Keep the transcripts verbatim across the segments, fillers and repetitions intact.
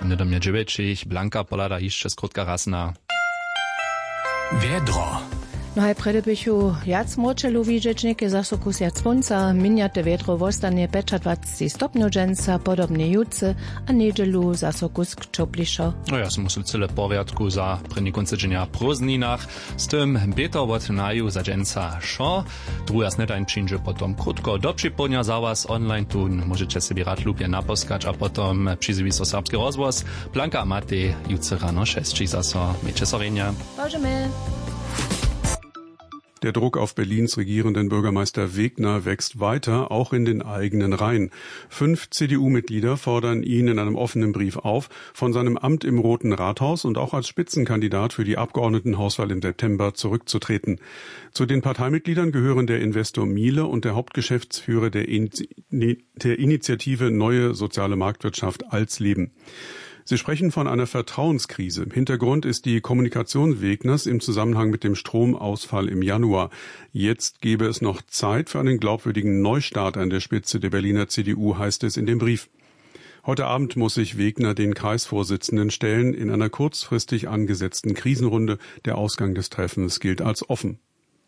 Niedomir Džibečić, Blanka Polada jeszcze skrótka rasna. Wiedro. No hej, predebychu jac močelu widzieć zasokus jac słońca, miniate wietro wostanie dwadzieścia stopniu dżęca, podobnie jutce, a niedzielu zasokus czopiszo. No ja sam musil cyle porядku za první konce dženia prózdninach, z tym beto od naju za dżęca šo, druga snedajn przyjdzie potom krótko do przypodnia za was online tun, możecie sobie rad lubie naposkać, a potom przyzwi so serbski rozvoz, Blanka a Matej jutce rano šestči zaso, meče sorenia. Możemy. Der Druck auf Berlins regierenden Bürgermeister Wegner wächst weiter, auch in den eigenen Reihen. Fünf C D U-Mitglieder fordern ihn in einem offenen Brief auf, von seinem Amt im Roten Rathaus und auch als Spitzenkandidat für die Abgeordnetenhauswahl im September zurückzutreten. Zu den Parteimitgliedern gehören der Investor Miele und der Hauptgeschäftsführer der, In- der Initiative Neue Soziale Marktwirtschaft Alsleben. Sie sprechen von einer Vertrauenskrise. Hintergrund ist die Kommunikation Wegners im Zusammenhang mit dem Stromausfall im Januar. Jetzt gäbe es noch Zeit für einen glaubwürdigen Neustart an der Spitze der Berliner C D U, heißt es in dem Brief. Heute Abend muss sich Wegner den Kreisvorsitzenden stellen in einer kurzfristig angesetzten Krisenrunde. Der Ausgang des Treffens gilt als offen.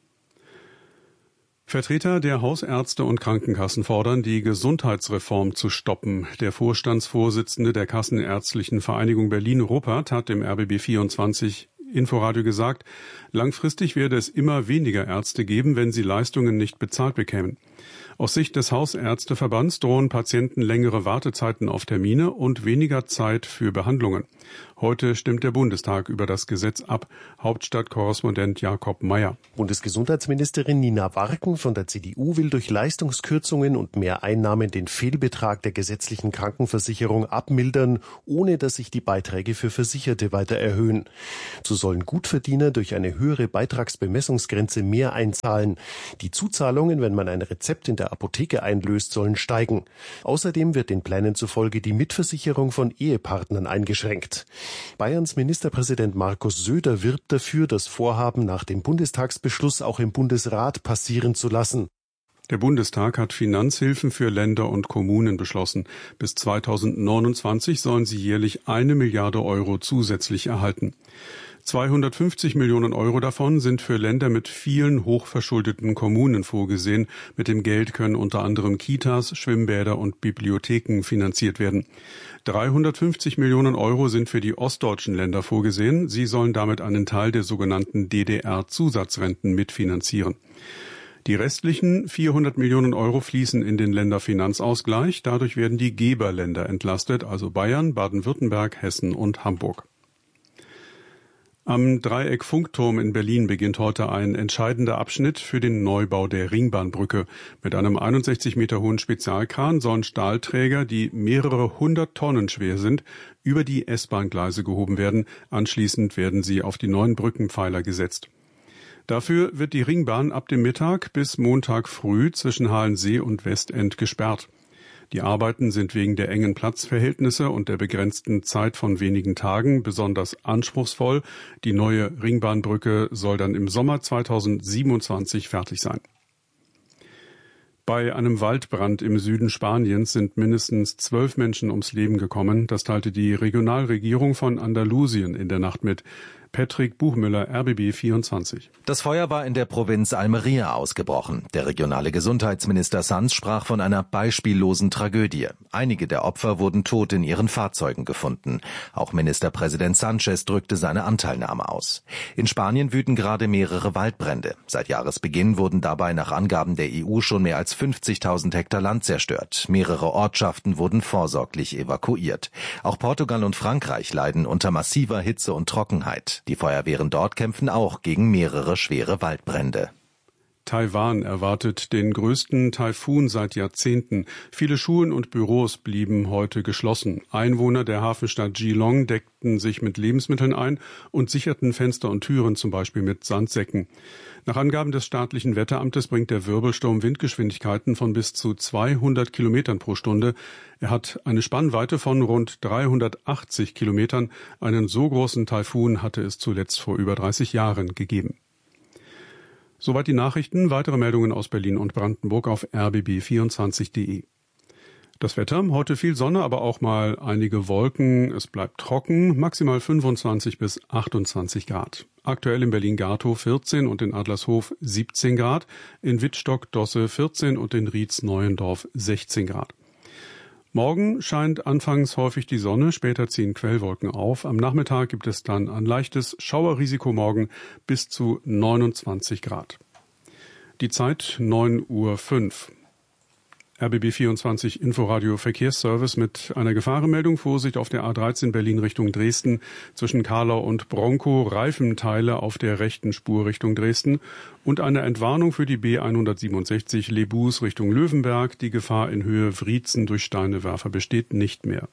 Vertreter der Hausärzte und Krankenkassen fordern, die Gesundheitsreform zu stoppen. Der Vorstandsvorsitzende der Kassenärztlichen Vereinigung Berlin-Ruppert hat im R B B vierundzwanzig Inforadio gesagt, langfristig werde es immer weniger Ärzte geben, wenn sie Leistungen nicht bezahlt bekämen. Aus Sicht des Hausärzteverbands drohen Patienten längere Wartezeiten auf Termine und weniger Zeit für Behandlungen. Heute stimmt der Bundestag über das Gesetz ab. Hauptstadtkorrespondent Jakob Mayer. Bundesgesundheitsministerin Nina Warken von der C D U will durch Leistungskürzungen und mehr Einnahmen den Fehlbetrag der gesetzlichen Krankenversicherung abmildern, ohne dass sich die Beiträge für Versicherte weiter erhöhen. So sollen Gutverdiener durch eine höhere Beitragsbemessungsgrenze mehr einzahlen. Die Zuzahlungen, wenn man ein Rezept in der Apotheke einlöst, sollen steigen. Außerdem wird den Plänen zufolge die Mitversicherung von Ehepartnern eingeschränkt. Bayerns Ministerpräsident Markus Söder wirbt dafür, das Vorhaben nach dem Bundestagsbeschluss auch im Bundesrat passieren zu lassen. Der Bundestag hat Finanzhilfen für Länder und Kommunen beschlossen. Bis zweitausendneunundzwanzig sollen sie jährlich eine Milliarde Euro zusätzlich erhalten. zweihundertfünfzig Millionen Euro davon sind für Länder mit vielen hochverschuldeten Kommunen vorgesehen. Mit dem Geld können unter anderem Kitas, Schwimmbäder und Bibliotheken finanziert werden. dreihundertfünfzig Millionen Euro sind für die ostdeutschen Länder vorgesehen. Sie sollen damit einen Teil der sogenannten D D R-Zusatzrenten mitfinanzieren. Die restlichen vierhundert Millionen Euro fließen in den Länderfinanzausgleich. Dadurch werden die Geberländer entlastet, also Bayern, Baden-Württemberg, Hessen und Hamburg. Am Dreieck-Funkturm in Berlin beginnt heute ein entscheidender Abschnitt für den Neubau der Ringbahnbrücke. Mit einem einundsechzig Meter hohen Spezialkran sollen Stahlträger, die mehrere hundert Tonnen schwer sind, über die S-Bahn-Gleise gehoben werden. Anschließend werden sie auf die neuen Brückenpfeiler gesetzt. Dafür wird die Ringbahn ab dem Mittag bis Montag früh zwischen Halensee und Westend gesperrt. Die Arbeiten sind wegen der engen Platzverhältnisse und der begrenzten Zeit von wenigen Tagen besonders anspruchsvoll. Die neue Ringbahnbrücke soll dann im Sommer zweitausendsiebenundzwanzig fertig sein. Bei einem Waldbrand im Süden Spaniens sind mindestens zwölf Menschen ums Leben gekommen. Das teilte die Regionalregierung von Andalusien in der Nacht mit. Patrick Buchmüller, R B B vierundzwanzig. Das Feuer war in der Provinz Almería ausgebrochen. Der regionale Gesundheitsminister Sanz sprach von einer beispiellosen Tragödie. Einige der Opfer wurden tot in ihren Fahrzeugen gefunden. Auch Ministerpräsident Sanchez drückte seine Anteilnahme aus. In Spanien wüten gerade mehrere Waldbrände. Seit Jahresbeginn wurden dabei nach Angaben der E U schon mehr als fünfzigtausend Hektar Land zerstört. Mehrere Ortschaften wurden vorsorglich evakuiert. Auch Portugal und Frankreich leiden unter massiver Hitze und Trockenheit. Die Feuerwehren dort kämpfen auch gegen mehrere schwere Waldbrände. Taiwan erwartet den größten Taifun seit Jahrzehnten. Viele Schulen und Büros blieben heute geschlossen. Einwohner der Hafenstadt Geelong deckten sich mit Lebensmitteln ein und sicherten Fenster und Türen zum Beispiel mit Sandsäcken. Nach Angaben des staatlichen Wetteramtes bringt der Wirbelsturm Windgeschwindigkeiten von bis zu zweihundert Kilometern pro Stunde. Er hat eine Spannweite von rund dreihundertachtzig Kilometern. Einen so großen Taifun hatte es zuletzt vor über dreißig Jahren gegeben. Soweit die Nachrichten. Weitere Meldungen aus Berlin und Brandenburg auf r b b vierundzwanzig punkt d e. Das Wetter, heute viel Sonne, aber auch mal einige Wolken. Es bleibt trocken, maximal fünfundzwanzig bis achtundzwanzig Grad. Aktuell in Berlin-Gatow vierzehn und in Adlershof siebzehn Grad, in Wittstock-Dosse vierzehn und in Rietz-Neuendorf sechzehn Grad. Morgen scheint anfangs häufig die Sonne, später ziehen Quellwolken auf. Am Nachmittag gibt es dann ein leichtes Schauerrisiko morgen bis zu neunundzwanzig Grad. Die Zeit neun Uhr fünf. R B B vierundzwanzig Inforadio Verkehrsservice mit einer Gefahrenmeldung. Vorsicht auf der A dreizehn Berlin Richtung Dresden. Zwischen Kahlau und Bronkow Reifenteile auf der rechten Spur Richtung Dresden. Und eine Entwarnung für die B hundertsiebenundsechzig Lebus Richtung Löwenberg. Die Gefahr in Höhe Wriezen durch Steinewerfer besteht nicht mehr.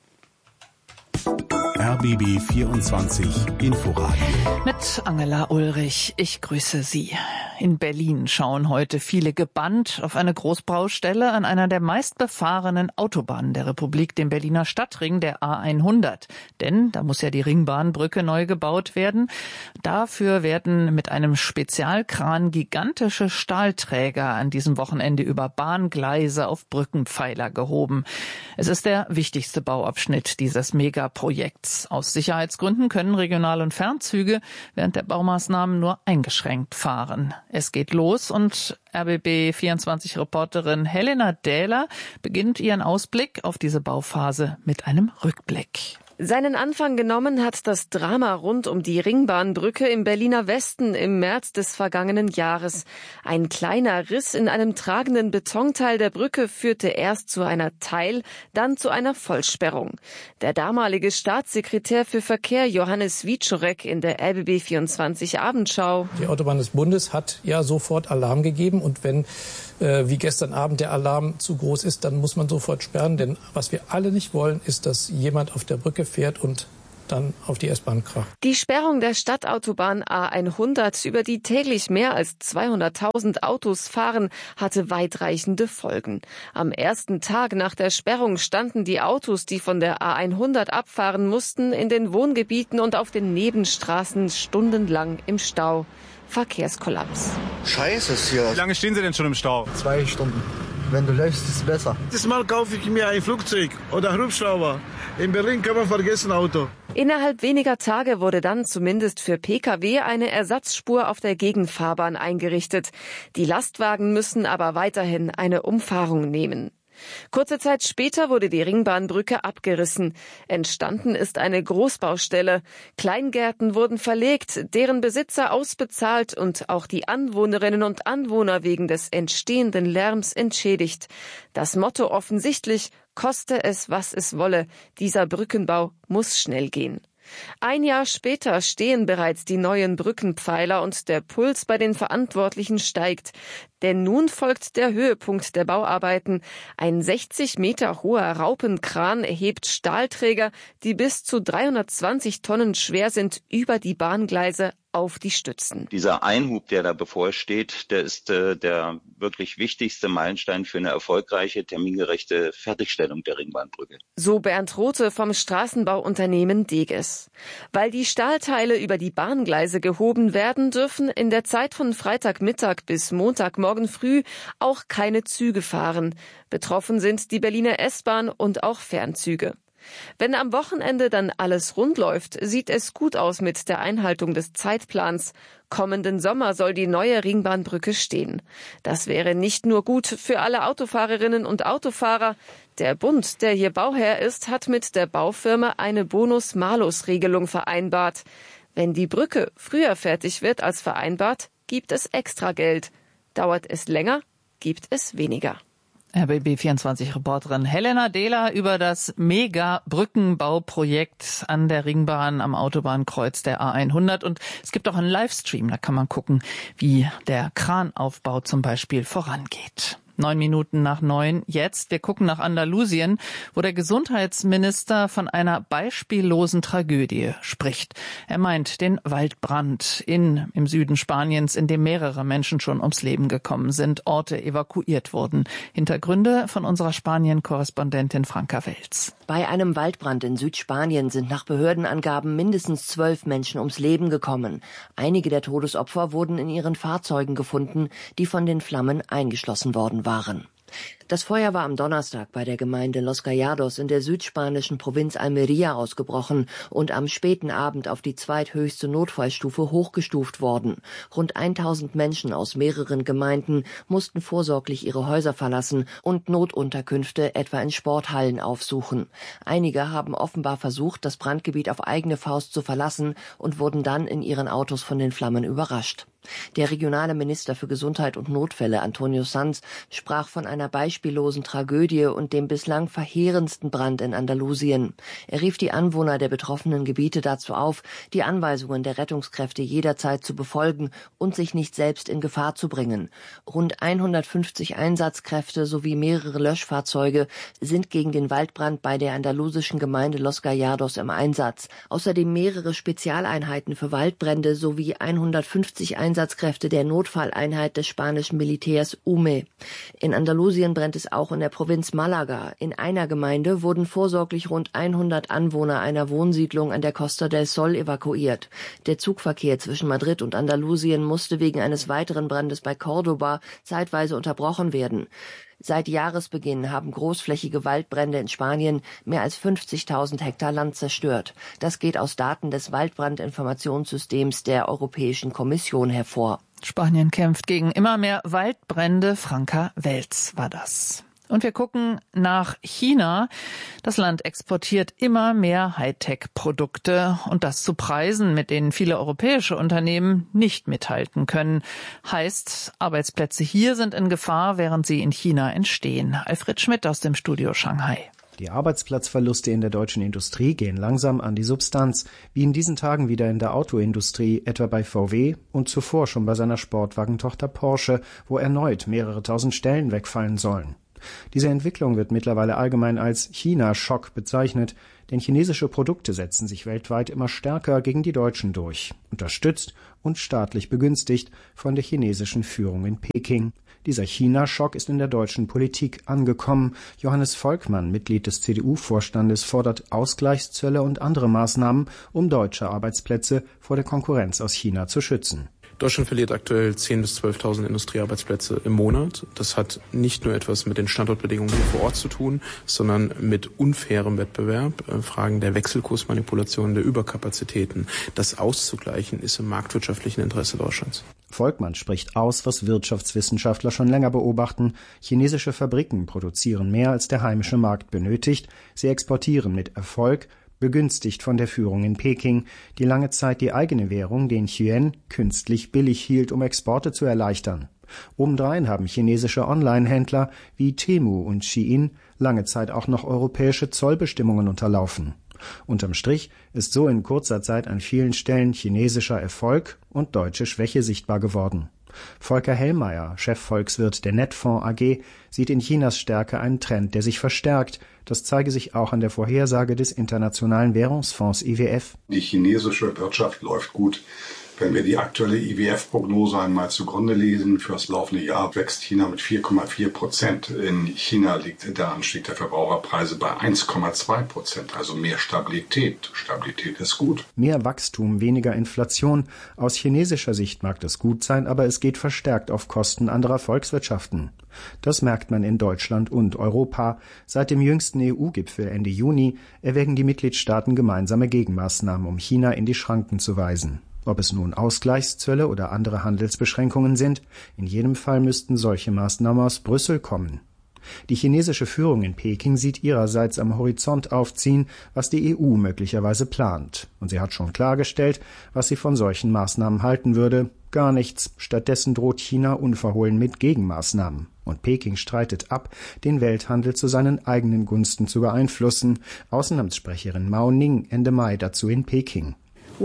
R B B vierundzwanzig Inforadio. Mit Angela Ulrich. Ich grüße Sie. In Berlin schauen heute viele gebannt auf eine Großbaustelle an einer der meistbefahrenen Autobahnen der Republik, dem Berliner Stadtring, der A hundert. Denn da muss ja die Ringbahnbrücke neu gebaut werden. Dafür werden mit einem Spezialkran gigantische Stahlträger an diesem Wochenende über Bahngleise auf Brückenpfeiler gehoben. Es ist der wichtigste Bauabschnitt dieses Megaprojekts. Aus Sicherheitsgründen können Regional- und Fernzüge während der Baumaßnahmen nur eingeschränkt fahren. Es geht los und R B B vierundzwanzig Reporterin Helena Dähler beginnt ihren Ausblick auf diese Bauphase mit einem Rückblick. Seinen Anfang genommen hat das Drama rund um die Ringbahnbrücke im Berliner Westen im März des vergangenen Jahres. Ein kleiner Riss in einem tragenden Betonteil der Brücke führte erst zu einer Teil-, dann zu einer Vollsperrung. Der damalige Staatssekretär für Verkehr Johannes Wieczorek in der R B B vierundzwanzig Abendschau. Die Autobahn des Bundes hat ja sofort Alarm gegeben und wenn äh, wie gestern Abend der Alarm zu groß ist, dann muss man sofort sperren, denn was wir alle nicht wollen, ist, dass jemand auf der Brücke fährt und dann auf die S-Bahn kracht. Die Sperrung der Stadtautobahn A hundert, über die täglich mehr als zweihunderttausend Autos fahren, hatte weitreichende Folgen. Am ersten Tag nach der Sperrung standen die Autos, die von der A hundert abfahren mussten, in den Wohngebieten und auf den Nebenstraßen stundenlang im Stau. Verkehrskollaps. Scheiße ist hier. Wie lange stehen Sie denn schon im Stau? Zwei Stunden. Wenn du läufst, ist es besser. Dieses Mal kaufe ich mir ein Flugzeug oder Hubschrauber. In Berlin kann man vergessen Auto. Innerhalb weniger Tage wurde dann zumindest für Pkw eine Ersatzspur auf der Gegenfahrbahn eingerichtet. Die Lastwagen müssen aber weiterhin eine Umfahrung nehmen. Kurze Zeit später wurde die Ringbahnbrücke abgerissen. Entstanden ist eine Großbaustelle. Kleingärten wurden verlegt, deren Besitzer ausbezahlt und auch die Anwohnerinnen und Anwohner wegen des entstehenden Lärms entschädigt. Das Motto offensichtlich: koste es, was es wolle. Dieser Brückenbau muss schnell gehen. Ein Jahr später stehen bereits die neuen Brückenpfeiler und der Puls bei den Verantwortlichen steigt. Denn nun folgt der Höhepunkt der Bauarbeiten. Ein sechzig Meter hoher Raupenkran erhebt Stahlträger, die bis zu dreihundertzwanzig Tonnen schwer sind, über die Bahngleise auf die Stützen. Dieser Einhub, der da bevorsteht, der ist äh, der wirklich wichtigste Meilenstein für eine erfolgreiche, termingerechte Fertigstellung der Ringbahnbrücke. So Bernd Rothe vom Straßenbauunternehmen Deges. Weil die Stahlteile über die Bahngleise gehoben werden, dürfen in der Zeit von Freitagmittag bis Montagmorgen früh auch keine Züge fahren. Betroffen sind die Berliner S-Bahn und auch Fernzüge. Wenn am Wochenende dann alles rund läuft, sieht es gut aus mit der Einhaltung des Zeitplans. Kommenden Sommer soll die neue Ringbahnbrücke stehen. Das wäre nicht nur gut für alle Autofahrerinnen und Autofahrer. Der Bund, der hier Bauherr ist, hat mit der Baufirma eine Bonus-Malus-Regelung vereinbart. Wenn die Brücke früher fertig wird als vereinbart, gibt es extra Geld. Dauert es länger, gibt es weniger. R B B vierundzwanzig Reporterin Helena Dähler über das Mega-Brückenbauprojekt an der Ringbahn am Autobahnkreuz der A hundert. Und es gibt auch einen Livestream, da kann man gucken, wie der Kranaufbau zum Beispiel vorangeht. Neun Minuten nach neun jetzt. Wir gucken nach Andalusien, wo der Gesundheitsminister von einer beispiellosen Tragödie spricht. Er meint den Waldbrand in, im Süden Spaniens, in dem mehrere Menschen schon ums Leben gekommen sind, Orte evakuiert wurden. Hintergründe von unserer Spanien-Korrespondentin Franka Welz. Bei einem Waldbrand in Südspanien sind nach Behördenangaben mindestens zwölf Menschen ums Leben gekommen. Einige der Todesopfer wurden in ihren Fahrzeugen gefunden, die von den Flammen eingeschlossen worden waren. Das Feuer war am Donnerstag bei der Gemeinde Los Gallardos in der südspanischen Provinz Almería ausgebrochen und am späten Abend auf die zweithöchste Notfallstufe hochgestuft worden. Rund tausend Menschen aus mehreren Gemeinden mussten vorsorglich ihre Häuser verlassen und Notunterkünfte etwa in Sporthallen aufsuchen. Einige haben offenbar versucht, das Brandgebiet auf eigene Faust zu verlassen und wurden dann in ihren Autos von den Flammen überrascht. Der regionale Minister für Gesundheit und Notfälle, Antonio Sanz, sprach von einer beispiellosen Tragödie und dem bislang verheerendsten Brand in Andalusien. Er rief die Anwohner der betroffenen Gebiete dazu auf, die Anweisungen der Rettungskräfte jederzeit zu befolgen und sich nicht selbst in Gefahr zu bringen. Rund hundertfünfzig Einsatzkräfte sowie mehrere Löschfahrzeuge sind gegen den Waldbrand bei der andalusischen Gemeinde Los Gallardos im Einsatz. Außerdem mehrere Spezialeinheiten für Waldbrände sowie hundertfünfzig Einsatzkräfte Einsatzkräfte der Notfalleinheit des spanischen Militärs U M E. In Andalusien brennt es auch in der Provinz Malaga. In einer Gemeinde wurden vorsorglich rund hundert Anwohner einer Wohnsiedlung an der Costa del Sol evakuiert. Der Zugverkehr zwischen Madrid und Andalusien musste wegen eines weiteren Brandes bei Córdoba zeitweise unterbrochen werden. Seit Jahresbeginn haben großflächige Waldbrände in Spanien mehr als fünfzigtausend Hektar Land zerstört. Das geht aus Daten des Waldbrandinformationssystems der Europäischen Kommission hervor. Spanien kämpft gegen immer mehr Waldbrände. Franka Welz war das. Und wir gucken nach China. Das Land exportiert immer mehr Hightech-Produkte und das zu Preisen, mit denen viele europäische Unternehmen nicht mithalten können. Heißt, Arbeitsplätze hier sind in Gefahr, während sie in China entstehen. Alfred Schmidt aus dem Studio Shanghai. Die Arbeitsplatzverluste in der deutschen Industrie gehen langsam an die Substanz, wie in diesen Tagen wieder in der Autoindustrie, etwa bei V W und zuvor schon bei seiner Sportwagentochter Porsche, wo erneut mehrere tausend Stellen wegfallen sollen. Diese Entwicklung wird mittlerweile allgemein als China-Schock bezeichnet, denn chinesische Produkte setzen sich weltweit immer stärker gegen die deutschen durch, unterstützt und staatlich begünstigt von der chinesischen Führung in Peking. Dieser China-Schock ist in der deutschen Politik angekommen. Johannes Volkmann, Mitglied des C D U-Vorstandes, fordert Ausgleichszölle und andere Maßnahmen, um deutsche Arbeitsplätze vor der Konkurrenz aus China zu schützen. Deutschland verliert aktuell zehntausend bis zwölftausend Industriearbeitsplätze im Monat. Das hat nicht nur etwas mit den Standortbedingungen hier vor Ort zu tun, sondern mit unfairem Wettbewerb, äh, Fragen der Wechselkursmanipulation, der Überkapazitäten. Das auszugleichen ist im marktwirtschaftlichen Interesse Deutschlands. Volkmann spricht aus, was Wirtschaftswissenschaftler schon länger beobachten. Chinesische Fabriken produzieren mehr, als der heimische Markt benötigt. Sie exportieren mit Erfolg, begünstigt von der Führung in Peking, die lange Zeit die eigene Währung, den Yuan, künstlich billig hielt, um Exporte zu erleichtern. Obendrein haben chinesische Online-Händler wie Temu und Shein lange Zeit auch noch europäische Zollbestimmungen unterlaufen. Unterm Strich ist so in kurzer Zeit an vielen Stellen chinesischer Erfolg und deutsche Schwäche sichtbar geworden. Volker Hellmeier, Chefvolkswirt der Netfonds A G, sieht in Chinas Stärke einen Trend, der sich verstärkt. Das zeige sich auch an der Vorhersage des Internationalen Währungsfonds I W F. Die chinesische Wirtschaft läuft gut. Wenn wir die aktuelle I W F-Prognose einmal zugrunde lesen, für das laufende Jahr wächst China mit vier Komma vier Prozent. In China liegt der Anstieg der Verbraucherpreise bei eins Komma zwei Prozent, also mehr Stabilität. Stabilität ist gut. Mehr Wachstum, weniger Inflation. Aus chinesischer Sicht mag das gut sein, aber es geht verstärkt auf Kosten anderer Volkswirtschaften. Das merkt man in Deutschland und Europa. Seit dem jüngsten E U-Gipfel Ende Juni erwägen die Mitgliedstaaten gemeinsame Gegenmaßnahmen, um China in die Schranken zu weisen. Ob es nun Ausgleichszölle oder andere Handelsbeschränkungen sind, in jedem Fall müssten solche Maßnahmen aus Brüssel kommen. Die chinesische Führung in Peking sieht ihrerseits am Horizont aufziehen, was die E U möglicherweise plant. Und sie hat schon klargestellt, was sie von solchen Maßnahmen halten würde. Gar nichts. Stattdessen droht China unverhohlen mit Gegenmaßnahmen. Und Peking streitet ab, den Welthandel zu seinen eigenen Gunsten zu beeinflussen. Außenamtssprecherin Mao Ning Ende Mai dazu in Peking.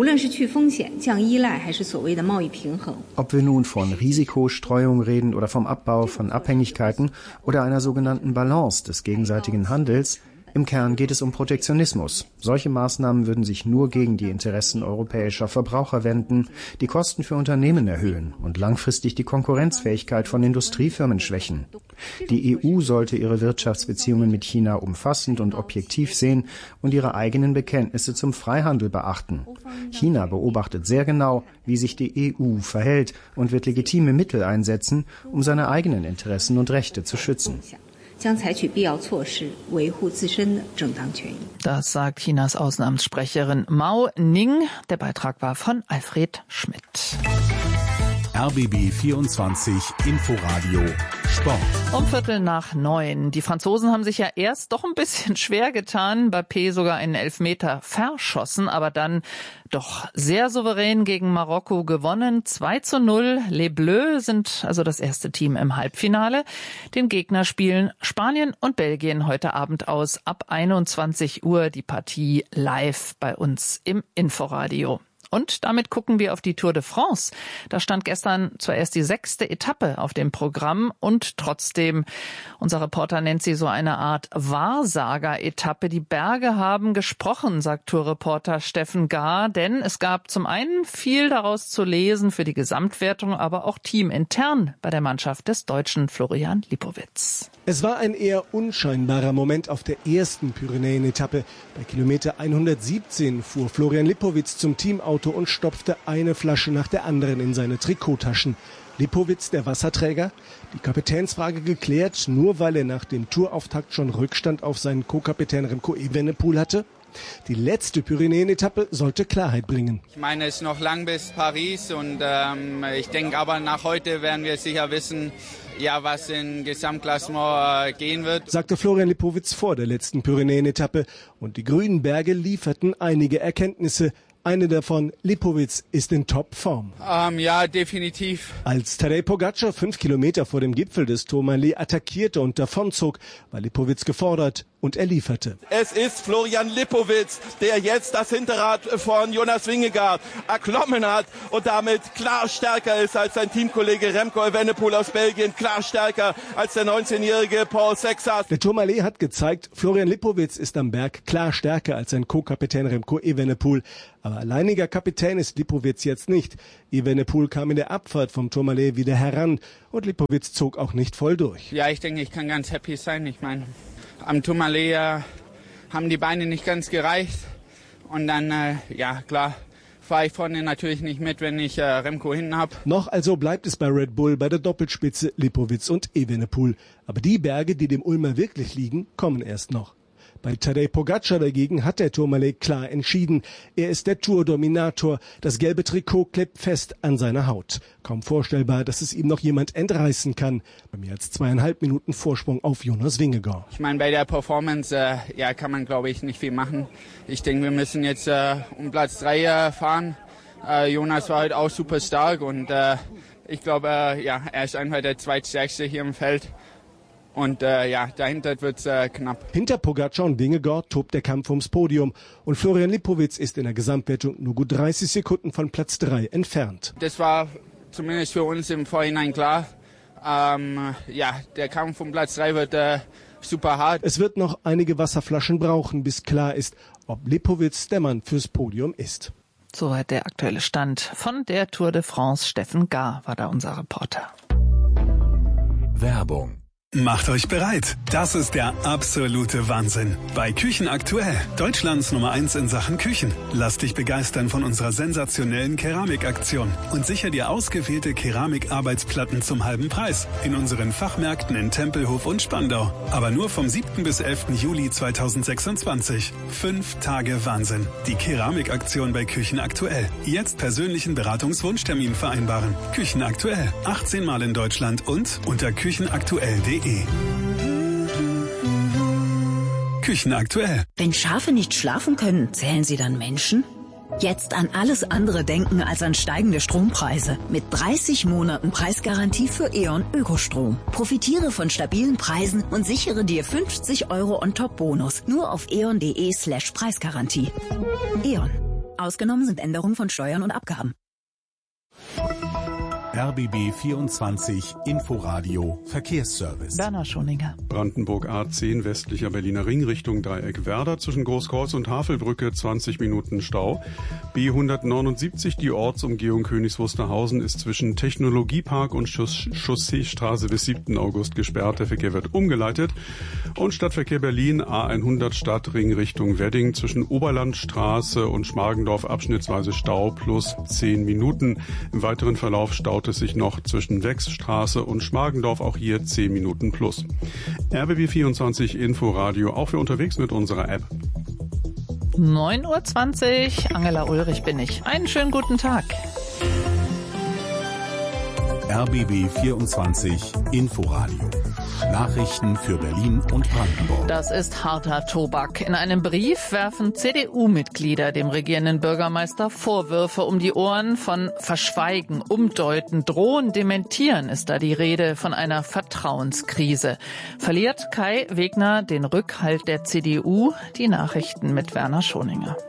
Ob wir nun von Risikostreuung reden oder vom Abbau von Abhängigkeiten oder einer sogenannten Balance des gegenseitigen Handels, im Kern geht es um Protektionismus. Solche Maßnahmen würden sich nur gegen die Interessen europäischer Verbraucher wenden, die Kosten für Unternehmen erhöhen und langfristig die Konkurrenzfähigkeit von Industriefirmen schwächen. Die E U sollte ihre Wirtschaftsbeziehungen mit China umfassend und objektiv sehen und ihre eigenen Bekenntnisse zum Freihandel beachten. China beobachtet sehr genau, wie sich die E U verhält und wird legitime Mittel einsetzen, um seine eigenen Interessen und Rechte zu schützen. Das sagt Chinas Außenamtssprecherin Mao Ning. Der Beitrag war von Alfred Schmidt. R B B vierundzwanzig Inforadio Sport. Um Viertel nach neun. Die Franzosen haben sich ja erst doch ein bisschen schwer getan. Mbappé sogar einen Elfmeter verschossen, aber dann doch sehr souverän gegen Marokko gewonnen. zwei zu null. Les Bleus sind also das erste Team im Halbfinale. Den Gegner spielen Spanien und Belgien heute Abend aus. Ab einundzwanzig Uhr die Partie live bei uns im Inforadio. Und damit gucken wir auf die Tour de France. Da stand gestern zwar erst die sechste Etappe auf dem Programm und trotzdem, unser Reporter nennt sie so eine Art Wahrsager-Etappe. Die Berge haben gesprochen, sagt Tourreporter Steffen Gar, denn es gab zum einen viel daraus zu lesen für die Gesamtwertung, aber auch teamintern bei der Mannschaft des Deutschen Florian Lipowitz. Es war ein eher unscheinbarer Moment auf der ersten Pyrenäen-Etappe. Bei Kilometer hundertsiebzehn fuhr Florian Lipowitz zum Teamauto und stopfte eine Flasche nach der anderen in seine Trikottaschen. Lipowitz, der Wasserträger? Die Kapitänsfrage geklärt, nur weil er nach dem Tourauftakt schon Rückstand auf seinen Co-Kapitän Remco Evenepoel hatte? Die letzte Pyrenäen-Etappe sollte Klarheit bringen. Ich meine, es ist noch lang bis Paris und ähm, ich denke aber nach heute werden wir sicher wissen, ja, was im Gesamtklassement äh, gehen wird, sagte Florian Lipowitz vor der letzten Pyrenäen-Etappe. Und die grünen Berge lieferten einige Erkenntnisse. Eine davon, Lipowitz ist in Topform. Ähm, ja, definitiv. Als Tadej Pogacar fünf Kilometer vor dem Gipfel des Tourmalet attackierte und davonzog, war Lipowitz gefordert und er lieferte. Es ist Florian Lipowitz, der jetzt das Hinterrad von Jonas Vingegaard erklommen hat und damit klar stärker ist als sein Teamkollege Remco Evenepoel aus Belgien, klar stärker als der neunzehnjährige Paul Sexas. Der Tourmalet hat gezeigt, Florian Lipowitz ist am Berg klar stärker als sein Co-Kapitän Remco Evenepoel. Aber alleiniger Kapitän ist Lipowitz jetzt nicht. Evenepoel kam in der Abfahrt vom Tourmalet wieder heran und Lipowitz zog auch nicht voll durch. Ja, ich denke, ich kann ganz happy sein. Ich meine, am Tourmalet äh, haben die Beine nicht ganz gereicht. Und dann, äh, ja klar, fahre ich vorne natürlich nicht mit, wenn ich äh, Remco hinten habe. Noch also bleibt es bei Red Bull bei der Doppelspitze Lipowitz und Evenepoel. Aber die Berge, die dem Ulmer wirklich liegen, kommen erst noch. Bei Tadej Pogacar dagegen hat der Tourmalet klar entschieden. Er ist der Tour-Dominator. Das gelbe Trikot klebt fest an seiner Haut. Kaum vorstellbar, dass es ihm noch jemand entreißen kann. Bei mehr als zweieinhalb Minuten Vorsprung auf Jonas Vingegaard. Ich meine, bei der Performance äh, ja, kann man, glaube ich, nicht viel machen. Ich denke, wir müssen jetzt äh, um Platz drei äh, fahren. Äh, Jonas war heute auch super stark und äh, ich glaube, äh, ja, er ist einfach der zweitstärkste hier im Feld. Und äh, ja, dahinter wird's äh, knapp. Hinter Pogacar und Vingegaard tobt der Kampf ums Podium. Und Florian Lipowitz ist in der Gesamtwertung nur gut dreißig Sekunden von Platz drei entfernt. Das war zumindest für uns im Vorhinein klar. Ähm, ja, der Kampf um Platz drei wird äh, super hart. Es wird noch einige Wasserflaschen brauchen, bis klar ist, ob Lipowitz der Mann fürs Podium ist. Soweit der aktuelle Stand von der Tour de France. Steffen Gar war da unser Reporter. Werbung. Macht euch bereit. Das ist der absolute Wahnsinn. Bei Küchen aktuell. Deutschlands Nummer eins in Sachen Küchen. Lass dich begeistern von unserer sensationellen Keramikaktion und sicher dir ausgewählte Keramikarbeitsplatten zum halben Preis. In unseren Fachmärkten in Tempelhof und Spandau. Aber nur vom siebten bis elften Juli zweitausendsechsundzwanzig. Fünf Tage Wahnsinn. Die Keramikaktion bei Küchen aktuell. Jetzt persönlichen Beratungswunschtermin vereinbaren. Küchen aktuell. achtzehn Mal in Deutschland und unter küchenaktuell punkt de. Küchen aktuell. Wenn Schafe nicht schlafen können, zählen sie dann Menschen? Jetzt an alles andere denken als an steigende Strompreise. Mit dreißig Monaten Preisgarantie für E.ON Ökostrom. Profitiere von stabilen Preisen und sichere dir fünfzig Euro On-Top-Bonus. Nur auf eon.de slash Preisgarantie. E.ON. Ausgenommen sind Änderungen von Steuern und Abgaben. R B B vierundzwanzig Inforadio Verkehrsservice. Werner Schoninger. Brandenburg A zehn westlicher Berliner Ring Richtung Dreieck Werder zwischen Großkreuz und Havelbrücke zwanzig Minuten Stau. B hundertneunundsiebzig, die Ortsumgehung Königs Wusterhausen, ist zwischen Technologiepark und Chausseestraße bis siebten August gesperrt. Der Verkehr wird umgeleitet. Und Stadtverkehr Berlin A hundert Stadtring Richtung Wedding zwischen Oberlandstraße und Schmargendorf abschnittsweise Stau plus zehn Minuten. Im weiteren Verlauf staut staut es sich noch zwischen Wechsstraße und Schmargendorf, auch hier zehn Minuten plus. R B B vierundzwanzig Inforadio, auch für unterwegs mit unserer App. neun Uhr zwanzig, Angela Ulrich bin ich. Einen schönen guten Tag. R B B vierundzwanzig Inforadio. Nachrichten für Berlin und Brandenburg. Das ist harter Tobak. In einem Brief werfen C D U-Mitglieder dem regierenden Bürgermeister Vorwürfe um die Ohren. Von Verschweigen, Umdeuten, Drohen, Dementieren ist da die Rede, von einer Vertrauenskrise. Verliert Kai Wegner den Rückhalt der C D U? Die Nachrichten mit Werner Schoninger.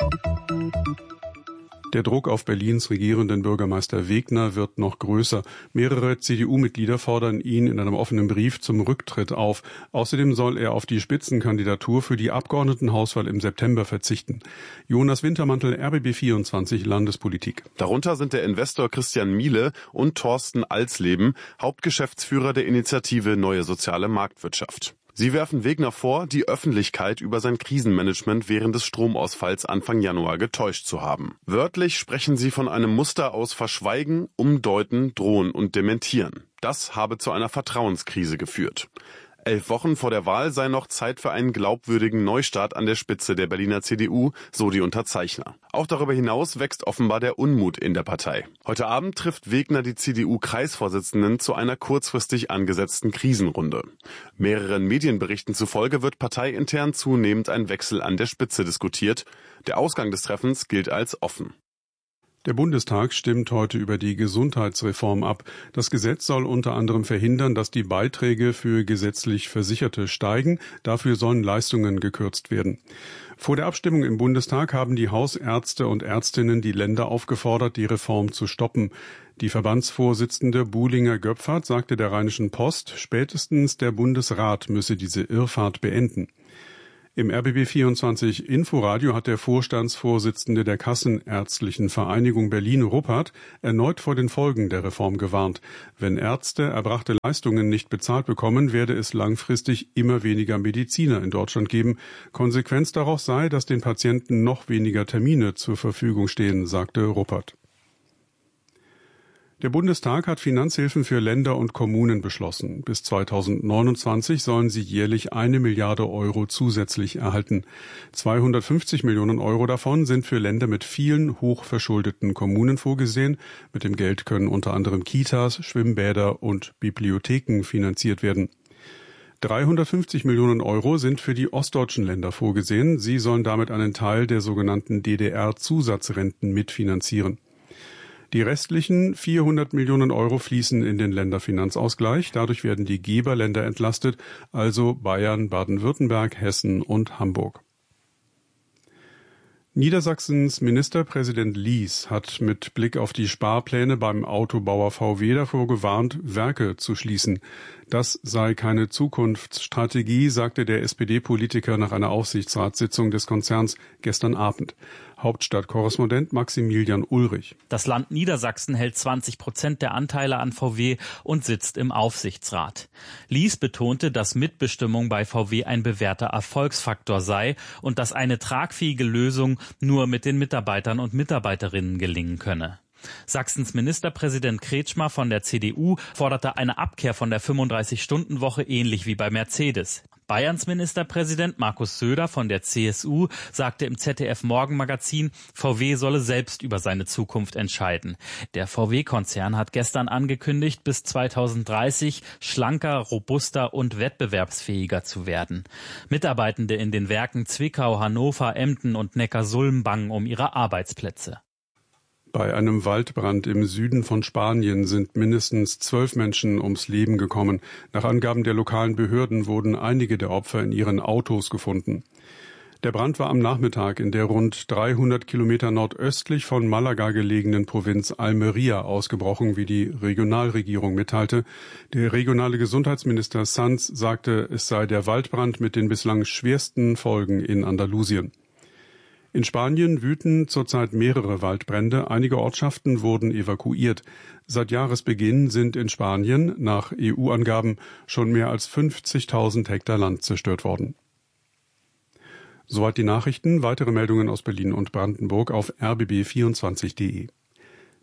Der Druck auf Berlins regierenden Bürgermeister Wegner wird noch größer. Mehrere C D U-Mitglieder fordern ihn in einem offenen Brief zum Rücktritt auf. Außerdem soll er auf die Spitzenkandidatur für die Abgeordnetenhauswahl im September verzichten. Jonas Wintermantel, R B B vierundzwanzig Landespolitik. Darunter sind der Investor Christian Miele und Thorsten Alsleben, Hauptgeschäftsführer der Initiative Neue Soziale Marktwirtschaft. Sie werfen Wegner vor, die Öffentlichkeit über sein Krisenmanagement während des Stromausfalls Anfang Januar getäuscht zu haben. Wörtlich sprechen sie von einem Muster aus Verschweigen, Umdeuten, Drohen und Dementieren. Das habe zu einer Vertrauenskrise geführt. Elf Wochen vor der Wahl sei noch Zeit für einen glaubwürdigen Neustart an der Spitze der Berliner C D U, so die Unterzeichner. Auch darüber hinaus wächst offenbar der Unmut in der Partei. Heute Abend trifft Wegner die C D U-Kreisvorsitzenden zu einer kurzfristig angesetzten Krisenrunde. Mehreren Medienberichten zufolge wird parteiintern zunehmend ein Wechsel an der Spitze diskutiert. Der Ausgang des Treffens gilt als offen. Der Bundestag stimmt heute über die Gesundheitsreform ab. Das Gesetz soll unter anderem verhindern, dass die Beiträge für gesetzlich Versicherte steigen. Dafür sollen Leistungen gekürzt werden. Vor der Abstimmung im Bundestag haben die Hausärzte und Ärztinnen die Länder aufgefordert, die Reform zu stoppen. Die Verbandsvorsitzende Buhlinger-Göpfert sagte der Rheinischen Post, spätestens der Bundesrat müsse diese Irrfahrt beenden. Im R B B vierundzwanzig Inforadio hat der Vorstandsvorsitzende der Kassenärztlichen Vereinigung Berlin-Ruppert erneut vor den Folgen der Reform gewarnt. Wenn Ärzte erbrachte Leistungen nicht bezahlt bekommen, werde es langfristig immer weniger Mediziner in Deutschland geben. Konsequenz daraus sei, dass den Patienten noch weniger Termine zur Verfügung stehen, sagte Ruppert. Der Bundestag hat Finanzhilfen für Länder und Kommunen beschlossen. Bis zweitausendneunundzwanzig sollen sie jährlich eine Milliarde Euro zusätzlich erhalten. zweihundertfünfzig Millionen Euro davon sind für Länder mit vielen hochverschuldeten Kommunen vorgesehen. Mit dem Geld können unter anderem Kitas, Schwimmbäder und Bibliotheken finanziert werden. dreihundertfünfzig Millionen Euro sind für die ostdeutschen Länder vorgesehen. Sie sollen damit einen Teil der sogenannten D D R-Zusatzrenten mitfinanzieren. Die restlichen vierhundert Millionen Euro fließen in den Länderfinanzausgleich. Dadurch werden die Geberländer entlastet, also Bayern, Baden-Württemberg, Hessen und Hamburg. Niedersachsens Ministerpräsident Lies hat mit Blick auf die Sparpläne beim Autobauer V W davor gewarnt, Werke zu schließen. Das sei keine Zukunftsstrategie, sagte der S P D-Politiker nach einer Aufsichtsratssitzung des Konzerns gestern Abend. Hauptstadtkorrespondent Maximilian Ulrich. Das Land Niedersachsen hält zwanzig Prozent der Anteile an V W und sitzt im Aufsichtsrat. Lies betonte, dass Mitbestimmung bei V W ein bewährter Erfolgsfaktor sei und dass eine tragfähige Lösung nur mit den Mitarbeitern und Mitarbeiterinnen gelingen könne. Sachsens Ministerpräsident Kretschmer von der C D U forderte eine Abkehr von der fünfunddreißig-Stunden-Woche ähnlich wie bei Mercedes. Bayerns Ministerpräsident Markus Söder von der C S U sagte im Z D F-Morgenmagazin, V W solle selbst über seine Zukunft entscheiden. Der V W-Konzern hat gestern angekündigt, bis zweitausenddreißig schlanker, robuster und wettbewerbsfähiger zu werden. Mitarbeitende in den Werken Zwickau, Hannover, Emden und Neckarsulm bangen um ihre Arbeitsplätze. Bei einem Waldbrand im Süden von Spanien sind mindestens zwölf Menschen ums Leben gekommen. Nach Angaben der lokalen Behörden wurden einige der Opfer in ihren Autos gefunden. Der Brand war am Nachmittag in der rund dreihundert Kilometer nordöstlich von Malaga gelegenen Provinz Almería ausgebrochen, wie die Regionalregierung mitteilte. Der regionale Gesundheitsminister Sanz sagte, es sei der Waldbrand mit den bislang schwersten Folgen in Andalusien. In Spanien wüten zurzeit mehrere Waldbrände. Einige Ortschaften wurden evakuiert. Seit Jahresbeginn sind in Spanien nach E U-Angaben schon mehr als fünfzigtausend Hektar Land zerstört worden. Soweit die Nachrichten. Weitere Meldungen aus Berlin und Brandenburg auf r b b vierundzwanzig punkt de.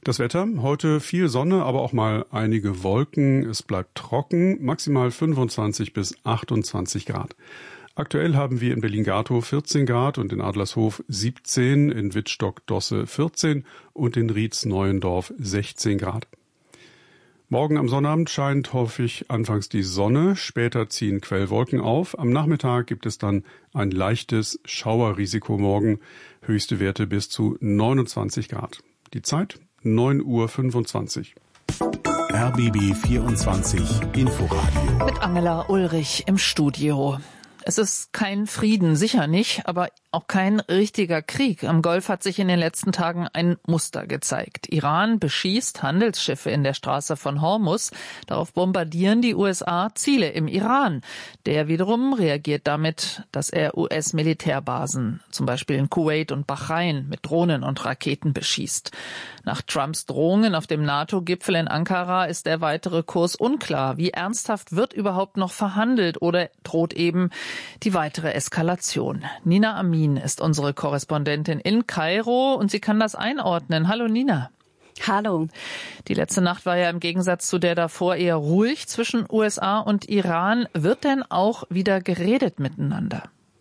Das Wetter, heute viel Sonne, aber auch mal einige Wolken. Es bleibt trocken, maximal fünfundzwanzig bis achtundzwanzig Grad. Aktuell haben wir in Berlin-Gatow vierzehn Grad und in Adlershof siebzehn, in Wittstock-Dosse vierzehn und in Rietz-Neuendorf sechzehn Grad. Morgen am Sonnabend scheint häufig anfangs die Sonne, später ziehen Quellwolken auf. Am Nachmittag gibt es dann ein leichtes Schauerrisiko morgen, höchste Werte bis zu neunundzwanzig Grad. Die Zeit neun Uhr fünfundzwanzig. R B B vierundzwanzig Inforadio. Mit Angela Ulrich im Studio. Es ist kein Frieden, sicher nicht, aber auch kein richtiger Krieg. Am Golf hat sich in den letzten Tagen ein Muster gezeigt. Iran beschießt Handelsschiffe in der Straße von Hormuz. Darauf bombardieren die U S A Ziele im Iran. Der wiederum reagiert damit, dass er U S-Militärbasen, zum Beispiel in Kuwait und Bahrain, mit Drohnen und Raketen beschießt. Nach Trumps Drohungen auf dem NATO-Gipfel in Ankara ist der weitere Kurs unklar. Wie ernsthaft wird überhaupt noch verhandelt oder droht eben die weitere Eskalation? Nina Amin ist unsere Korrespondentin in Kairo und sie kann das einordnen. Hallo Nina. Hallo. Die letzte Nacht war ja im Gegensatz zu der davor eher ruhig zwischen U S A und Iran. Wird denn auch wieder geredet miteinander?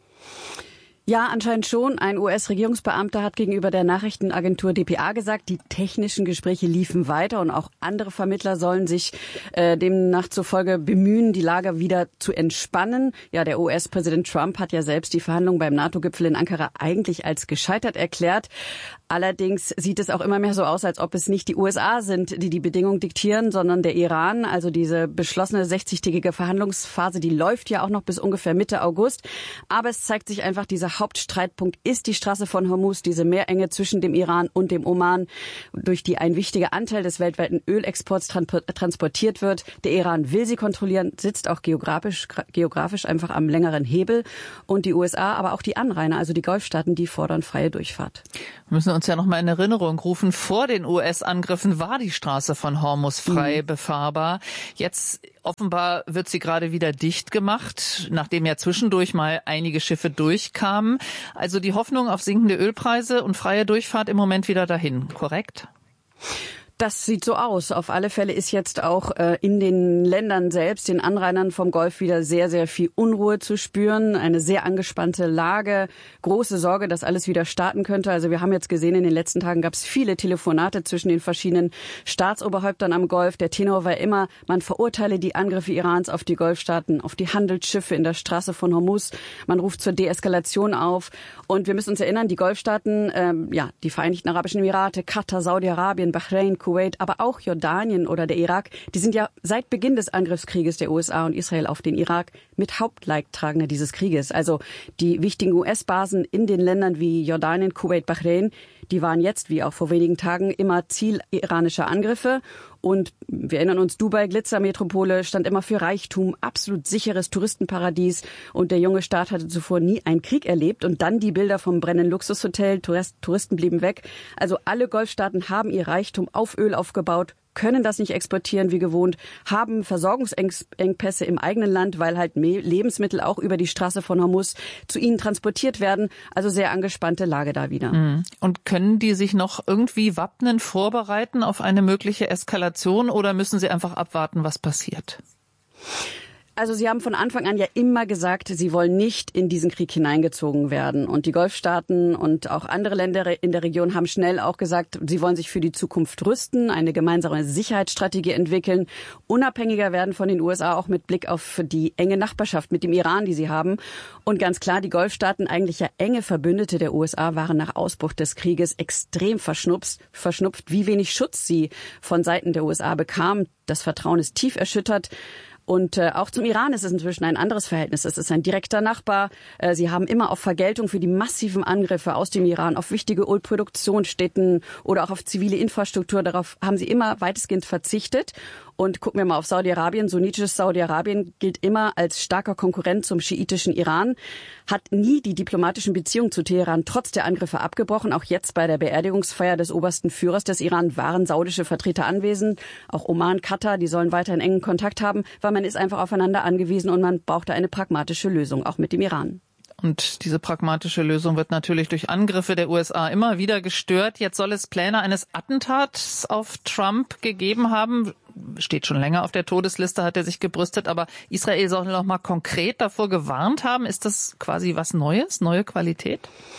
Ja, anscheinend schon. Ein U S-Regierungsbeamter hat gegenüber der Nachrichtenagentur D P A gesagt, die technischen Gespräche liefen weiter und auch andere Vermittler sollen sich äh, demnach zufolge bemühen, die Lage wieder zu entspannen. Ja, der U S-Präsident Trump hat ja selbst die Verhandlungen beim NATO-Gipfel in Ankara eigentlich als gescheitert erklärt. Allerdings sieht es auch immer mehr so aus, als ob es nicht die U S A sind, die die Bedingungen diktieren, sondern der Iran. Also diese beschlossene sechzigtägige Verhandlungsphase, die läuft ja auch noch bis ungefähr Mitte August. Aber es zeigt sich einfach, dieser Hauptstreitpunkt ist die Straße von Hormuz, diese Meerenge zwischen dem Iran und dem Oman, durch die ein wichtiger Anteil des weltweiten Ölexports transportiert wird. Der Iran will sie kontrollieren, sitzt auch geografisch, geografisch einfach am längeren Hebel. Und die U S A, aber auch die Anrainer, also die Golfstaaten, die fordern freie Durchfahrt. Wir müssen uns ja noch mal in Erinnerung rufen, vor den U S-Angriffen war die Straße von Hormuz frei mhm. befahrbar. Jetzt offenbar wird sie gerade wieder dicht gemacht, nachdem ja zwischendurch mal einige Schiffe durchkamen. Also die Hoffnung auf sinkende Ölpreise und freie Durchfahrt im Moment wieder dahin, korrekt? Das sieht so aus. Auf alle Fälle ist jetzt auch äh, in den Ländern selbst, den Anrainern vom Golf, wieder sehr, sehr viel Unruhe zu spüren. Eine sehr angespannte Lage, große Sorge, dass alles wieder starten könnte. Also wir haben jetzt gesehen, in den letzten Tagen gab es viele Telefonate zwischen den verschiedenen Staatsoberhäuptern am Golf. Der Tenor war immer, man verurteile die Angriffe Irans auf die Golfstaaten, auf die Handelsschiffe in der Straße von Hormuz. Man ruft zur Deeskalation auf. Und wir müssen uns erinnern, die Golfstaaten, ähm, ja, die Vereinigten Arabischen Emirate, Katar, Saudi-Arabien, Bahrain, Kuwait, aber auch Jordanien oder der Irak, die sind ja seit Beginn des Angriffskrieges der U S A und Israel auf den Irak mit Hauptleidtragender dieses Krieges. Also die wichtigen U S-Basen in den Ländern wie Jordanien, Kuwait, Bahrain, die waren jetzt, wie auch vor wenigen Tagen, immer Ziel iranischer Angriffe. Und wir erinnern uns, Dubai, Glitzermetropole, stand immer für Reichtum, absolut sicheres Touristenparadies. Und der junge Staat hatte zuvor nie einen Krieg erlebt. Und dann die Bilder vom brennenden Luxushotel, Touristen blieben weg. Also alle Golfstaaten haben ihr Reichtum auf Öl aufgebaut, können das nicht exportieren wie gewohnt, haben Versorgungsengpässe im eigenen Land, weil halt Lebensmittel auch über die Straße von Hormuz zu ihnen transportiert werden. Also sehr angespannte Lage da wieder. Und können die sich noch irgendwie wappnen, vorbereiten auf eine mögliche Eskalation oder müssen sie einfach abwarten, was passiert? Also Sie haben von Anfang an ja immer gesagt, Sie wollen nicht in diesen Krieg hineingezogen werden. Und die Golfstaaten und auch andere Länder in der Region haben schnell auch gesagt, sie wollen sich für die Zukunft rüsten, eine gemeinsame Sicherheitsstrategie entwickeln, unabhängiger werden von den U S A, auch mit Blick auf die enge Nachbarschaft mit dem Iran, die sie haben. Und ganz klar, die Golfstaaten, eigentlich ja enge Verbündete der U S A, waren nach Ausbruch des Krieges extrem verschnupft, verschnupft, wie wenig Schutz sie von Seiten der U S A bekamen. Das Vertrauen ist tief erschüttert. Und äh, auch zum Iran ist es inzwischen ein anderes Verhältnis. Es ist ein direkter Nachbar. Äh, sie haben immer auf Vergeltung für die massiven Angriffe aus dem Iran auf wichtige Ölproduktionsstätten oder auch auf zivile Infrastruktur, darauf haben sie immer weitestgehend verzichtet. Und gucken wir mal auf Saudi-Arabien. Sunnitisches Saudi-Arabien gilt immer als starker Konkurrent zum schiitischen Iran, hat nie die diplomatischen Beziehungen zu Teheran trotz der Angriffe abgebrochen. Auch jetzt bei der Beerdigungsfeier des obersten Führers des Iran waren saudische Vertreter anwesend. Auch Oman, Katar, die sollen weiterhin engen Kontakt haben, weil man ist einfach aufeinander angewiesen und man brauchte eine pragmatische Lösung, auch mit dem Iran. Und diese pragmatische Lösung wird natürlich durch Angriffe der U S A immer wieder gestört. Jetzt soll es Pläne eines Attentats auf Trump gegeben haben. Steht schon länger auf der Todesliste, hat er sich gebrüstet. Aber Israel soll noch mal konkret davor gewarnt haben. Ist das quasi was Neues, neue Qualität?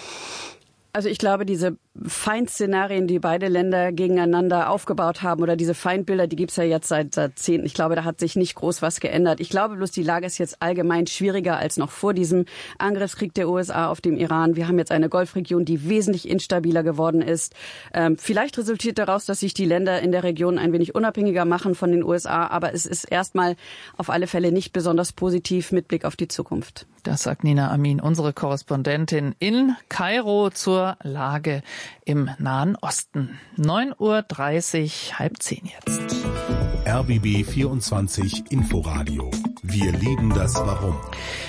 Also ich glaube, diese Feindszenarien, die beide Länder gegeneinander aufgebaut haben oder diese Feindbilder, die gibt's ja jetzt seit Jahrzehnten. Ich glaube, da hat sich nicht groß was geändert. Ich glaube bloß, die Lage ist jetzt allgemein schwieriger als noch vor diesem Angriffskrieg der U S A auf dem Iran. Wir haben jetzt eine Golfregion, die wesentlich instabiler geworden ist. Ähm, vielleicht resultiert daraus, dass sich die Länder in der Region ein wenig unabhängiger machen von den U S A. Aber es ist erstmal auf alle Fälle nicht besonders positiv mit Blick auf die Zukunft. Das sagt Nina Amin, unsere Korrespondentin in Kairo zur Lage im Nahen Osten. neun Uhr dreißig, halb zehn jetzt. R B B vierundzwanzig Inforadio. Wir lieben das Warum.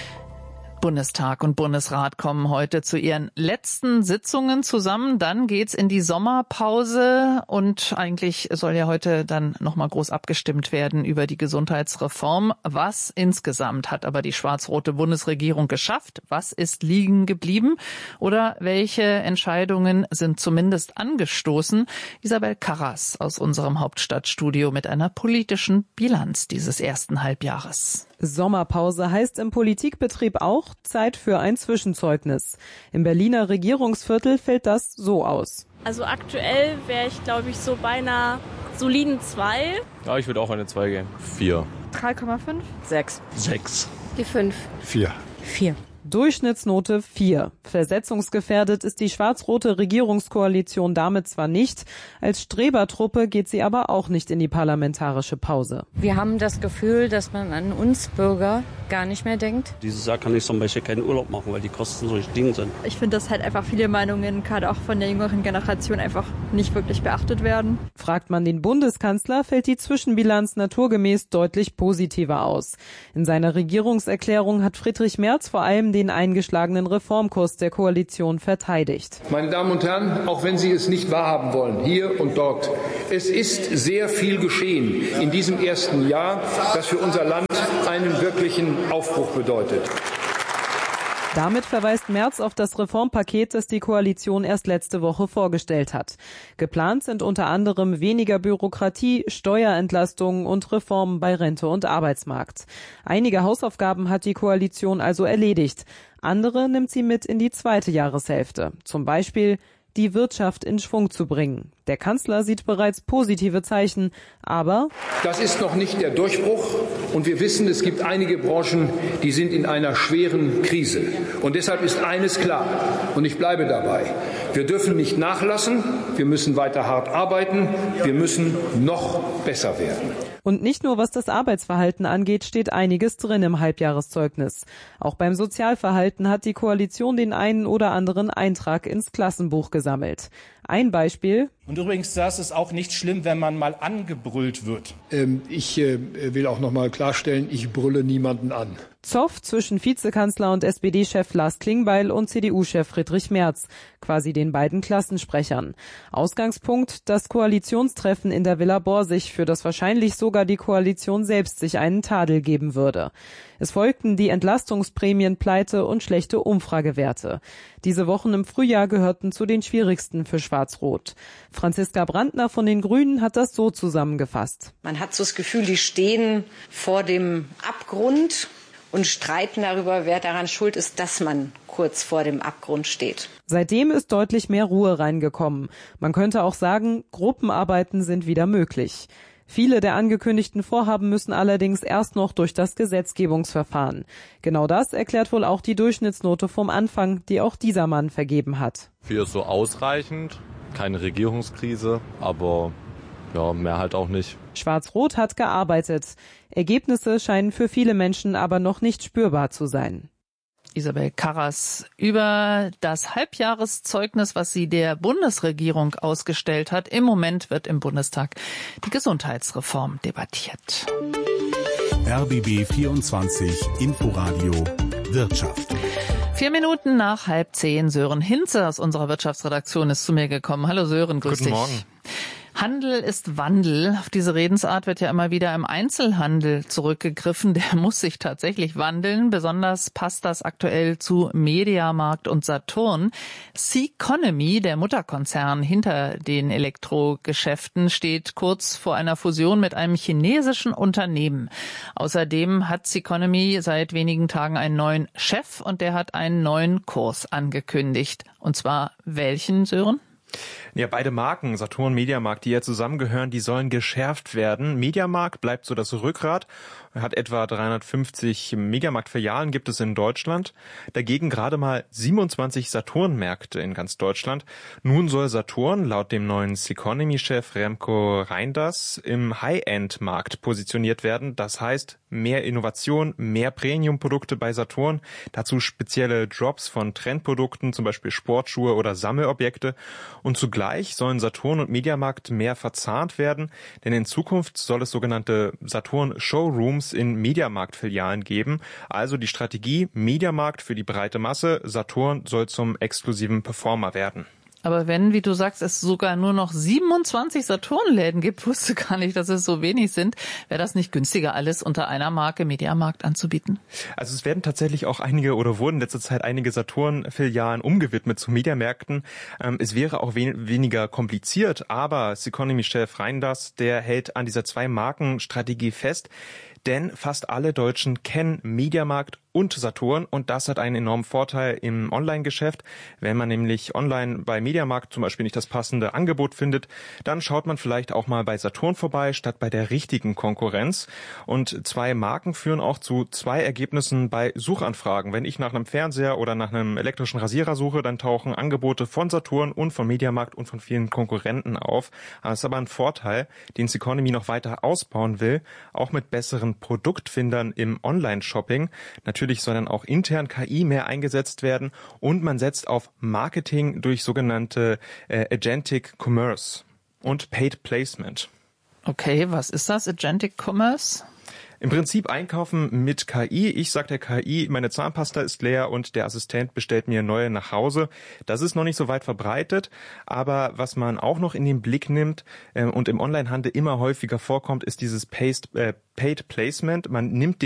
Bundestag und Bundesrat kommen heute zu ihren letzten Sitzungen zusammen. Dann geht's in die Sommerpause und eigentlich soll ja heute dann nochmal groß abgestimmt werden über die Gesundheitsreform. Was insgesamt hat aber die schwarz-rote Bundesregierung geschafft? Was ist liegen geblieben? Oder welche Entscheidungen sind zumindest angestoßen? Isabel Karras aus unserem Hauptstadtstudio mit einer politischen Bilanz dieses ersten Halbjahres. Sommerpause heißt im Politikbetrieb auch Zeit für ein Zwischenzeugnis. Im Berliner Regierungsviertel fällt das so aus. Also aktuell wäre ich, glaube ich, so bei einer soliden zwei. Ja, ich würde auch eine zwei gehen. Vier. drei Komma fünf. sechs. Sechs. Die fünf. Vier. Vier. Durchschnittsnote vier. Versetzungsgefährdet ist die schwarz-rote Regierungskoalition damit zwar nicht, als Strebertruppe geht sie aber auch nicht in die parlamentarische Pause. Wir haben das Gefühl, dass man an uns Bürger gar nicht mehr denkt. Dieses Jahr kann ich zum Beispiel keinen Urlaub machen, weil die Kosten so gestiegen sind. Ich finde, dass halt einfach viele Meinungen, gerade auch von der jüngeren Generation, einfach nicht wirklich beachtet werden. Fragt man den Bundeskanzler, fällt die Zwischenbilanz naturgemäß deutlich positiver aus. In seiner Regierungserklärung hat Friedrich Merz vor allem den eingeschlagenen Reformkurs der Koalition verteidigt. Meine Damen und Herren, auch wenn Sie es nicht wahrhaben wollen, hier und dort, es ist sehr viel geschehen in diesem ersten Jahr, das für unser Land einen wirklichen Aufbruch bedeutet. Damit verweist Merz auf das Reformpaket, das die Koalition erst letzte Woche vorgestellt hat. Geplant sind unter anderem weniger Bürokratie, Steuerentlastungen und Reformen bei Rente und Arbeitsmarkt. Einige Hausaufgaben hat die Koalition also erledigt. Andere nimmt sie mit in die zweite Jahreshälfte. Zum Beispiel die Wirtschaft in Schwung zu bringen. Der Kanzler sieht bereits positive Zeichen, aber das ist noch nicht der Durchbruch und wir wissen, es gibt einige Branchen, die sind in einer schweren Krise. Und deshalb ist eines klar und ich bleibe dabei. Wir dürfen nicht nachlassen, wir müssen weiter hart arbeiten, wir müssen noch besser werden. Und nicht nur was das Arbeitsverhalten angeht, steht einiges drin im Halbjahreszeugnis. Auch beim Sozialverhalten hat die Koalition den einen oder anderen Eintrag ins Klassenbuch gesammelt. Ein Beispiel. Und übrigens, das ist auch nicht schlimm, wenn man mal angebrüllt wird. Ähm, ich äh, will auch noch mal klarstellen, ich brülle niemanden an. Zoff zwischen Vizekanzler und S P D-Chef Lars Klingbeil und C D U-Chef Friedrich Merz, quasi den beiden Klassensprechern. Ausgangspunkt, das Koalitionstreffen in der Villa Borsig, für das wahrscheinlich sogar die Koalition selbst sich einen Tadel geben würde. Es folgten die Entlastungsprämienpleite und schlechte Umfragewerte. Diese Wochen im Frühjahr gehörten zu den schwierigsten für Schwarz-Rot. Franziska Brandner von den Grünen hat das so zusammengefasst. Man hat so das Gefühl, die stehen vor dem Abgrund und streiten darüber, wer daran schuld ist, dass man kurz vor dem Abgrund steht. Seitdem ist deutlich mehr Ruhe reingekommen. Man könnte auch sagen, Gruppenarbeiten sind wieder möglich. Viele der angekündigten Vorhaben müssen allerdings erst noch durch das Gesetzgebungsverfahren. Genau das erklärt wohl auch die Durchschnittsnote vom Anfang, die auch dieser Mann vergeben hat. Vier ist so ausreichend, keine Regierungskrise, aber ja, mehr halt auch nicht. Schwarz-Rot hat gearbeitet. Ergebnisse scheinen für viele Menschen aber noch nicht spürbar zu sein. Isabel Karras über das Halbjahreszeugnis, was sie der Bundesregierung ausgestellt hat. Im Moment wird im Bundestag die Gesundheitsreform debattiert. R B B vierundzwanzig Inforadio Wirtschaft. Vier Minuten nach halb zehn. Sören Hinze aus unserer Wirtschaftsredaktion ist zu mir gekommen. Hallo Sören, grüß dich. Guten Morgen. Handel ist Wandel. Auf diese Redensart wird ja immer wieder im Einzelhandel zurückgegriffen. Der muss sich tatsächlich wandeln. Besonders passt das aktuell zu Mediamarkt und Saturn. Ceconomy, der Mutterkonzern hinter den Elektrogeschäften, steht kurz vor einer Fusion mit einem chinesischen Unternehmen. Außerdem hat Ceconomy seit wenigen Tagen einen neuen Chef und der hat einen neuen Kurs angekündigt. Und zwar welchen, Sören? Ja, beide Marken, Saturn und Mediamarkt, die ja zusammengehören, die sollen geschärft werden. Mediamarkt bleibt so das Rückgrat, hat etwa dreihundertfünfzig Mediamarkt-Filialen gibt es in Deutschland. Dagegen gerade mal siebenundzwanzig Saturn-Märkte in ganz Deutschland. Nun soll Saturn laut dem neuen Ceconomy-Chef Remco Reinders im High-End-Markt positioniert werden. Das heißt, mehr Innovation, mehr Premium-Produkte bei Saturn. Dazu spezielle Drops von Trendprodukten, zum Beispiel Sportschuhe oder Sammelobjekte. Und zugleich sollen Saturn und Mediamarkt mehr verzahnt werden, denn in Zukunft soll es sogenannte Saturn-Showrooms in Mediamarkt-Filialen geben. Also die Strategie Mediamarkt für die breite Masse, Saturn soll zum exklusiven Performer werden. Aber wenn, wie du sagst, es sogar nur noch siebenundzwanzig Saturn-Läden gibt, wusste gar nicht, dass es so wenig sind, wäre das nicht günstiger, alles unter einer Marke Mediamarkt anzubieten? Also es werden tatsächlich auch einige oder wurden in letzter Zeit einige Saturn-Filialen umgewidmet zu Mediamärkten. Ähm, es wäre auch wen- weniger kompliziert, aber Ceconomy-Chef Reinders, der hält an dieser Zwei-Marken-Strategie fest, denn fast alle Deutschen kennen Mediamarkt und Saturn und das hat einen enormen Vorteil im Online-Geschäft. Wenn man nämlich online bei Mediamarkt zum Beispiel nicht das passende Angebot findet, dann schaut man vielleicht auch mal bei Saturn vorbei, statt bei der richtigen Konkurrenz. Und zwei Marken führen auch zu zwei Ergebnissen bei Suchanfragen. Wenn ich nach einem Fernseher oder nach einem elektrischen Rasierer suche, dann tauchen Angebote von Saturn und von Mediamarkt und von vielen Konkurrenten auf. Das ist aber ein Vorteil, den Ceconomy noch weiter ausbauen will, auch mit besseren Produktfindern im Online-Shopping. Natürlich soll dann auch intern K I mehr eingesetzt werden und man setzt auf Marketing durch sogenannte äh, Agentic Commerce und Paid Placement. Okay, was ist das, Agentic Commerce? Im Prinzip einkaufen mit K I. Ich sage der K I, meine Zahnpasta ist leer und der Assistent bestellt mir neue nach Hause. Das ist noch nicht so weit verbreitet, aber was man auch noch in den Blick nimmt äh, und im Onlinehandel immer häufiger vorkommt, ist dieses Paid, äh, Paid Placement. Man nimmt